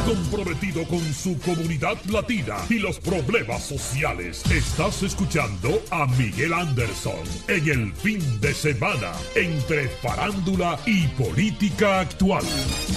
comprometido con su comunidad latina y los problemas sociales. Estás escuchando a Miguel Anderson en el fin de semana, entre farándula y política actual.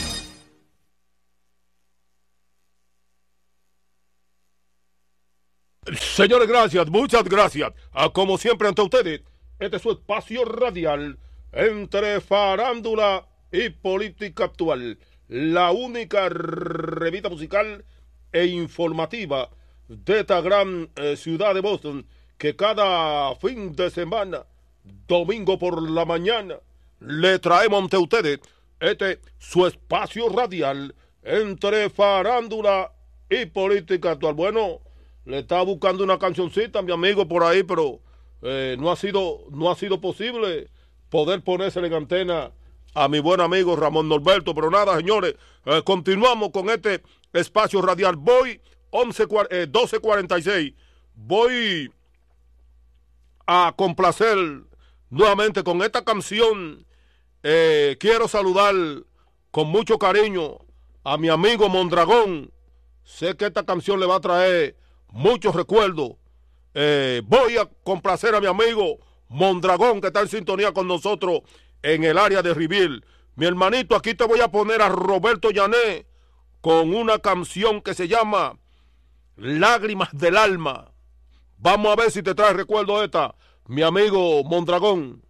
Señores, gracias, muchas gracias. Como siempre ante ustedes, este es su espacio radial entre farándula y política actual. La única revista musical e informativa de esta gran ciudad de Boston, que cada fin de semana, domingo por la mañana, le traemos ante ustedes su espacio radial entre farándula y política actual. Bueno, le estaba buscando una cancioncita a mi amigo por ahí, pero no ha sido posible poder ponérsele en antena a mi buen amigo Ramón Norberto. Pero nada, señores, continuamos con este espacio radial. Voy 12:46. Voy a complacer nuevamente con esta canción. Quiero saludar con mucho cariño a mi amigo Mondragón. Sé que esta canción le va a traer muchos recuerdos. Voy a complacer a mi amigo Mondragón, que está en sintonía con nosotros en el área de Rivier. Mi hermanito, aquí te voy a poner a Roberto Llané con una canción que se llama Lágrimas del Alma. Vamos a ver si te trae recuerdo esta, mi amigo Mondragón.